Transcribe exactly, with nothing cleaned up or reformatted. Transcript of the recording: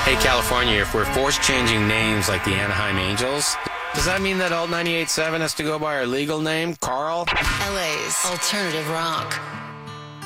Hey, California, if we're force changing names like the Anaheim Angels, does that mean that Alt ninety-eight point seven has to go by our legal name, Carl? L A's alternative rock.